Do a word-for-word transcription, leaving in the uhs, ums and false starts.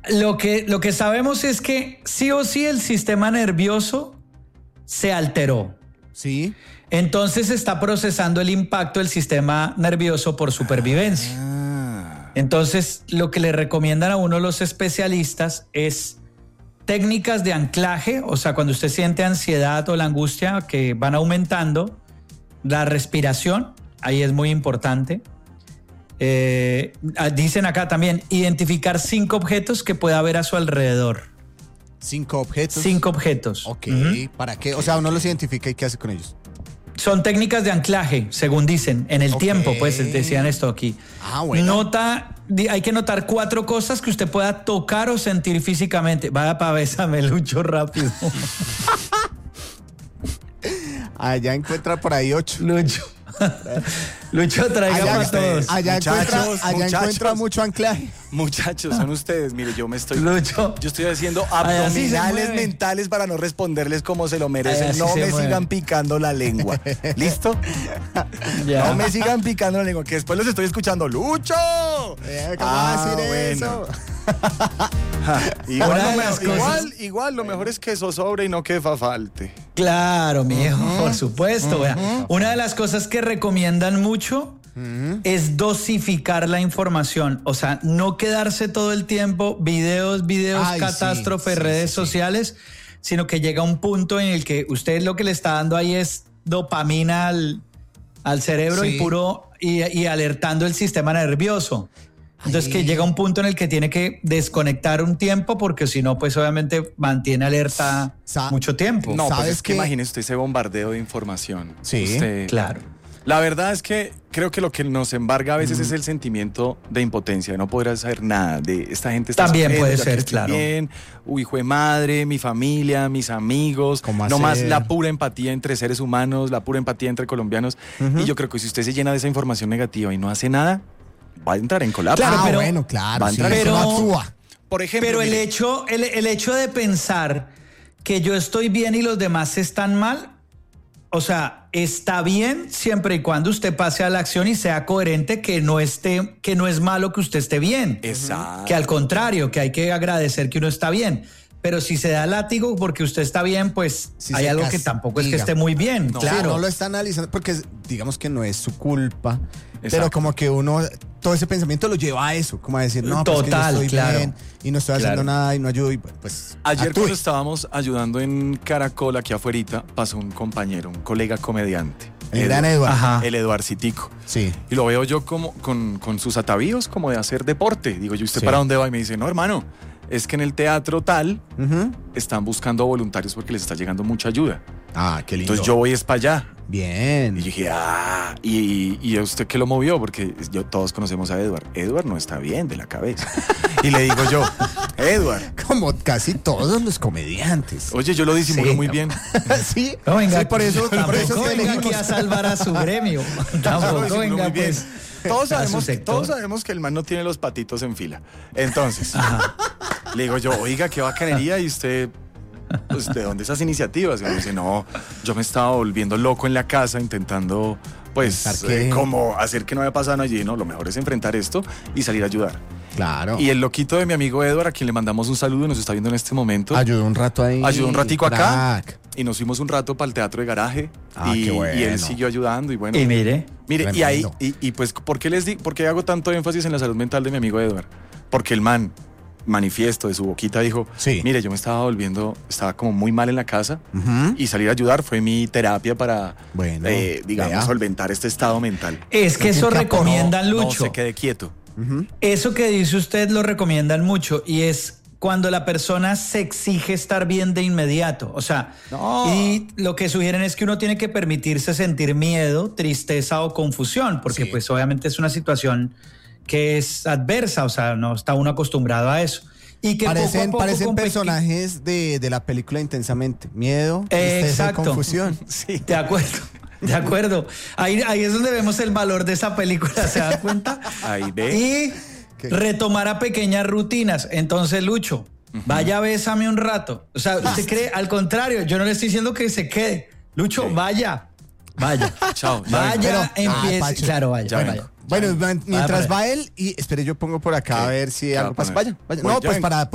Lo que, lo que sabemos es que sí o sí el sistema nervioso se alteró. Sí. Entonces está procesando el impacto del sistema nervioso por supervivencia. Ah. Entonces, lo que le recomiendan a uno los especialistas es técnicas de anclaje, o sea, cuando usted siente ansiedad o la angustia que van aumentando, la respiración, ahí es muy importante. Eh, dicen acá también, identificar cinco objetos que pueda haber a su alrededor. Cinco objetos. Cinco objetos. Ok, Uh-huh. ¿para qué? O sea, uno los identifica y ¿qué hace con ellos? Son técnicas de anclaje, según dicen, en el Ok. tiempo, pues decían esto aquí. Ah, bueno. Nota, hay que notar cuatro cosas que usted pueda tocar o sentir físicamente. Vaya pa' bésame, Lucho, rápido. Allá encuentra por ahí ocho. Lucho. Lucho, traiga Allá, para todos. allá encuentra, Muchachos, allá muchachos. encuentra mucho anclaje. Muchachos, son ustedes. Mire, yo me estoy. Lucho. Yo estoy haciendo Ay, así se abdominales mueve. mentales para no responderles como se lo Ay, merecen. así No se me mueve. sigan picando la lengua. ¿Listo? Ya. No me sigan picando la lengua, que después los estoy escuchando. ¡Lucho! Eh, ¿Cómo Ah, va a decir bueno. eso? Igual, Una lo de me- las cosas- igual, igual, lo mejor es que eso sobre y no que fa falte. Claro, mi hijo, por supuesto. Vea. Una de las cosas que recomiendan mucho es dosificar la información. O sea, no quedarse todo el tiempo videos, videos, Ay, sí, catástrofe, sí, redes sí, sí. sociales, sino que llega un punto en el que usted lo que le está dando ahí es dopamina al, al cerebro Sí. y puro y, y alertando el sistema nervioso. Entonces Ay. que llega un punto en el que tiene que desconectar un tiempo porque si no, pues obviamente mantiene alerta Sa- mucho tiempo. No, pues ¿Sabes es que qué? imagínese usted ese bombardeo de información. Sí, Usted- Claro. La verdad es que creo que lo que nos embarga a veces es el sentimiento de impotencia, de no poder hacer nada, de esta gente está También sufriendo, puede yo aquí ser, estoy claro. bien, uy, hijo de madre, mi familia, mis amigos, ¿Cómo no más hacer? la pura empatía entre seres humanos, la pura empatía entre colombianos. Y yo creo que si usted se llena de esa información negativa y no hace nada, va a entrar en colapso. Claro, ah, pero- bueno, claro. Va a Sí, entrar en eso no colapso. actúa. Por ejemplo, Pero el mire, hecho, el, el hecho de pensar que yo estoy bien y los demás están mal, o sea, está bien siempre y cuando usted pase a la acción y sea coherente, que no esté, que no es malo que usted esté bien. Exacto. Que al contrario, que hay que agradecer que uno está bien. Pero si se da látigo porque usted está bien, pues Si hay se algo que tampoco es que castiga. esté muy bien. No. Claro, claro. no lo está analizando porque digamos que no es su culpa, pero Exacto. como que uno todo ese pensamiento lo lleva a eso, como a decir, no, pues que yo Total, estoy claro. bien y no estoy haciendo Claro. nada y no ayudo y pues Ayer actúe. cuando estábamos ayudando en Caracol, aquí afuera, pasó un compañero, un colega comediante. El gran Eduardo. Ajá. El Eduarcitico. Sí. Y lo veo yo como con, con sus atavíos como de hacer deporte. Digo, ¿y usted Sí. para dónde va? Y me dice, no, hermano, es que en el teatro tal Ujú. están buscando voluntarios porque les está llegando mucha ayuda. Ah, qué lindo. Entonces yo voy es para allá. Bien. Y yo dije, ah, y, y a usted qué lo movió, porque yo, todos conocemos a Edward. Edward no está bien de la cabeza. Y le digo yo, Edward, Como casi todos los comediantes. oye, yo lo disimulo Sí, muy no. bien. sí, No, venga, sí, por eso, por eso tampoco es que venga aquí elegimos. a salvar a su gremio. Yo lo Tampoco disimulo venga, muy bien. pues. Todos a su sabemos, sector. todos sabemos que el man no tiene los patitos en fila. Entonces, le digo yo, oiga, qué bacanería, y usted, pues, ¿de dónde esas iniciativas? Y me dice, no, yo me estaba volviendo loco en la casa intentando, pues, ¿Pensar qué? eh, como hacer que no haya pasado allí. No, lo mejor es enfrentar esto y salir a ayudar. Claro. Y el loquito de mi amigo Edward, a quien le mandamos un saludo y nos está viendo en este momento, Ayudó un rato ahí. ayudó un ratico acá Crack. y nos fuimos un rato para el teatro de garaje. Ah, y, qué bueno. y él siguió ayudando y bueno. Y mire, Mire, y ahí, Tremendo. y, y pues, ¿por qué les di, por qué hago tanto énfasis en la salud mental de mi amigo Edward? Porque el man, manifiesto de su boquita, dijo, Sí. mire, yo me estaba volviendo, estaba como muy mal en la casa Ujú. y salir a ayudar fue mi terapia para, Bueno, eh, digamos, vea. solventar este estado mental. es que Creo eso que aportó. recomiendan, No Lucho. se quede quieto. Eso que dice usted lo recomiendan mucho y es cuando la persona se exige estar bien de inmediato. O sea, No. y lo que sugieren es que uno tiene que permitirse sentir miedo, tristeza o confusión, porque Sí. pues obviamente es una situación que es adversa, o sea, no está uno acostumbrado a eso. Y que poco a Parecen, poco parecen con pequi- personajes de, de la película Intensamente. Miedo, Eh, tristeza y exacto. confusión. Sí. De acuerdo, de acuerdo. Ahí, ahí es donde vemos el valor de esa película, ¿se dan cuenta? Ahí ve. Y ¿Qué? retomar a pequeñas rutinas. Entonces, Lucho, vaya, bésame un rato. O sea, usted cree, al contrario, yo no le estoy diciendo que se quede. Lucho, Sí. vaya, vaya. Chao. ya Vaya, vengo. Pero- empiece. Ah, Pacho. Claro, vaya, Ya vaya. vengo. Bueno, man- mientras para va él, y espere, yo pongo por acá ¿Qué? a ver si ¿Qué va algo a pasa. poner? Vaya, vaya. Voy, No, ya pues vengo. para